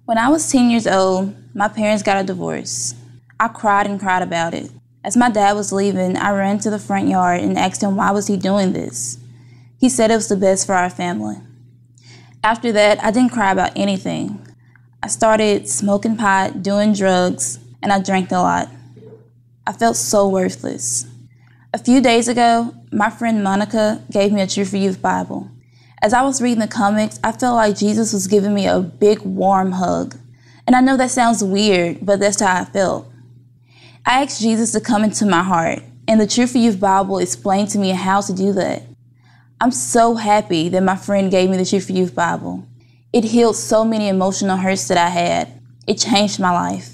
When I was 10 years old, my parents got a divorce. I cried and cried about it. As my dad was leaving, I ran to the front yard and asked him why was he doing this. He said it was the best for our family. After that, I didn't cry about anything. I started smoking pot, doing drugs, and I drank a lot. I felt so worthless. A few days ago, my friend Monica gave me a Truth for Youth Bible. As I was reading the comics, I felt like Jesus was giving me a big, warm hug. And I know that sounds weird, but that's how I felt. I asked Jesus to come into my heart, and the Truth for Youth Bible explained to me how to do that. I'm so happy that my friend gave me the Truth for Youth Bible. It healed so many emotional hurts that I had. It changed my life.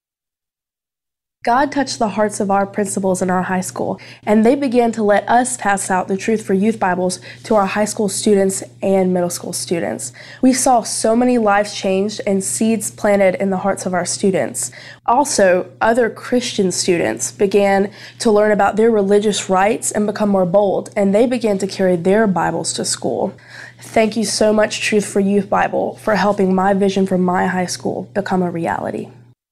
God touched the hearts of our principals in our high school, and they began to let us pass out the Truth for Youth Bibles to our high school students and middle school students. We saw so many lives changed and seeds planted in the hearts of our students. Also, other Christian students began to learn about their religious rights and become more bold, and they began to carry their Bibles to school. Thank you so much, Truth for Youth Bible, for helping my vision from my high school become a reality.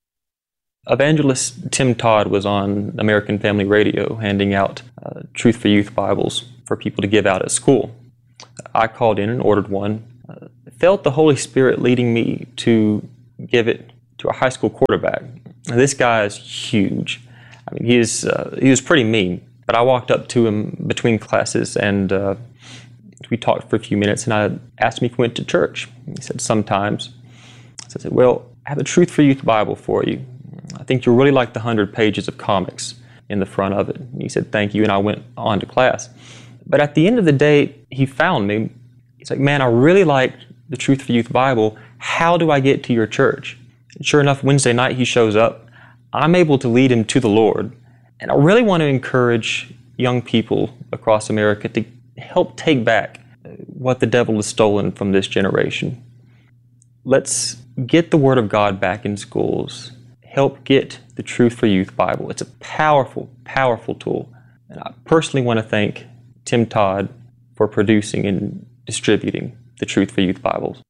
Evangelist Tim Todd was on American Family Radio handing out Truth for Youth Bibles for people to give out at school. I called in and ordered one. Felt the Holy Spirit leading me to give it to a high school quarterback. Now, this guy is huge. I mean, he was pretty mean, but I walked up to him between classes and we talked for a few minutes, and I asked him if he went to church. He said, sometimes. So I said, well, I have a Truth for Youth Bible for you. I think you'll really like the 100 pages of comics in the front of it. And he said, thank you, and I went on to class. But at the end of the day, he found me. He's like, man, I really like the Truth for Youth Bible. How do I get to your church? And sure enough, Wednesday night he shows up. I'm able to lead him to the Lord. And I really want to encourage young people across America to help take back what the devil has stolen from this generation. Let's get the Word of God back in schools. Help get the Truth for Youth Bible. It's a powerful, powerful tool. And I personally want to thank Tim Todd for producing and distributing the Truth for Youth Bibles.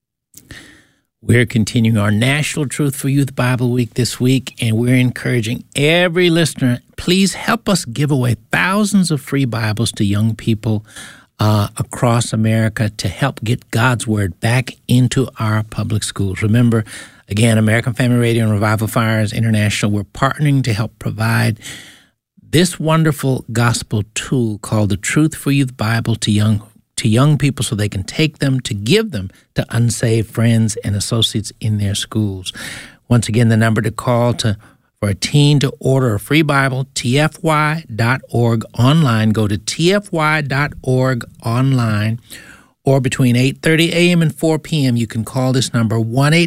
We're continuing our National Truth for Youth Bible Week this week, and we're encouraging every listener, please help us give away thousands of free Bibles to young people across America to help get God's Word back into our public schools. Remember, again, American Family Radio and Revival Fires International, we're partnering to help provide this wonderful gospel tool called the Truth for Youth Bible to young people so they can take them to give them to unsaved friends and associates in their schools. Once again, the number to call for a teen to order a free Bible, tfy.org online. Go to tfy.org online, or between 8:30 a.m. and 4 p.m., you can call this number,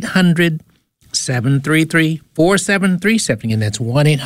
1-800-733-4737. Again, that's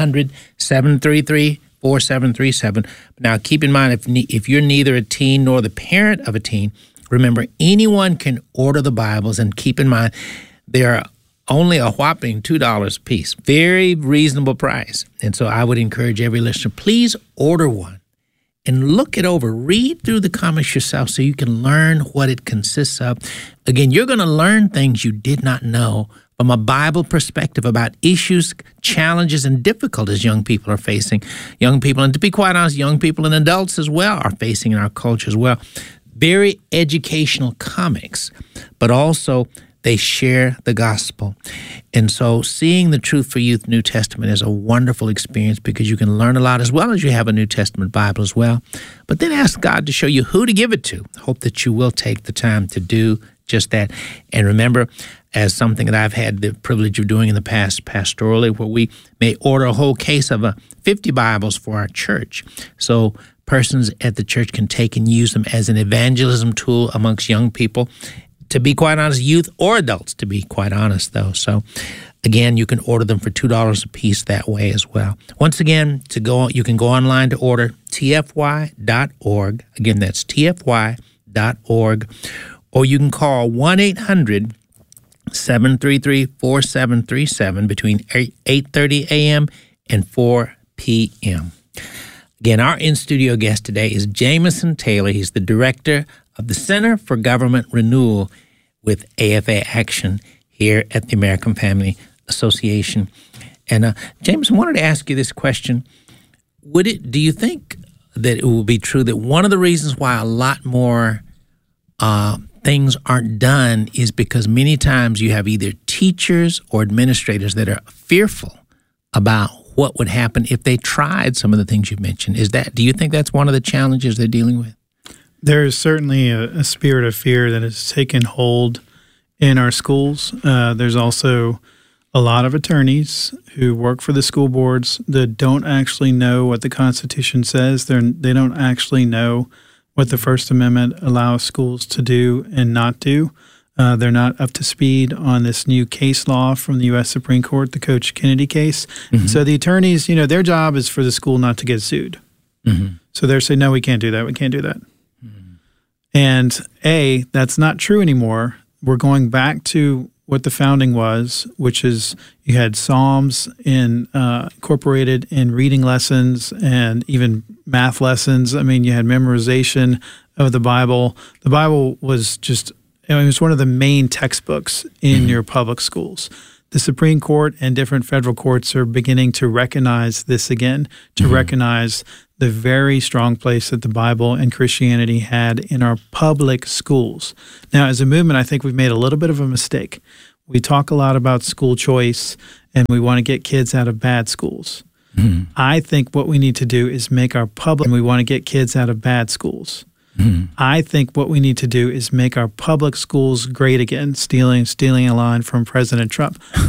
1-800-733-4737. Now, keep in mind, if you're neither a teen nor the parent of a teen, remember, anyone can order the Bibles, and keep in mind, they are only a whopping $2 a piece. Very reasonable price. And so I would encourage every listener, please order one and look it over. Read through the comics yourself so you can learn what it consists of. Again, you're going to learn things you did not know from a Bible perspective about issues, challenges, and difficulties young people are facing. Young people, and to be quite honest, young people and adults as well are facing in our culture as well. Very educational comics, but also they share the gospel. And so seeing the Truth for Youth New Testament is a wonderful experience because you can learn a lot as well as you have a New Testament Bible as well. But then ask God to show you who to give it to. Hope that you will take the time to do just that. And remember, as something that I've had the privilege of doing in the past pastorally, where we may order a whole case of 50 Bibles for our church. So persons at the church can take and use them as an evangelism tool amongst young people. To be quite honest, youth or adults, to be quite honest, though. So, again, you can order them for $2 a piece that way as well. Once again, you can go online to order, tfy.org. Again, that's tfy.org. Or you can call 1-800-733-4737 between 8:30 a.m. and 4 p.m. Again, our in-studio guest today is Jameson Taylor. He's the director of the Center for Government Renewal with AFA Action here at the American Family Association. And James, I wanted to ask you this question. Do you think that it will be true that one of the reasons why a lot more things aren't done is because many times you have either teachers or administrators that are fearful about what would happen if they tried some of the things you've mentioned? Do you think that's one of the challenges they're dealing with? There is certainly a spirit of fear that has taken hold in our schools. There's also a lot of attorneys who work for the school boards that don't actually know what the Constitution says. They don't actually know what the First Amendment allows schools to do and not do. They're not up to speed on this new case law from the U.S. Supreme Court, the Coach Kennedy case. Mm-hmm. So the attorneys, their job is for the school not to get sued. Mm-hmm. So they're saying, no, we can't do that. We can't do that. Mm-hmm. And that's not true anymore. We're going back to what the founding was, which is you had Psalms incorporated in reading lessons and even math lessons. I mean, you had memorization of the Bible. The Bible was it was one of the main textbooks in your public schools. The Supreme Court and different federal courts are beginning to recognize this again, to recognize the very strong place that the Bible and Christianity had in our public schools. Now, as a movement, I think we've made a little bit of a mistake. We talk a lot about school choice, and we want to get kids out of bad schools. Mm-hmm. I think what we need to do is make our public, and we want to get kids out of bad schools. Mm-hmm. I think what we need to do is make our public schools great again, stealing a line from President Trump.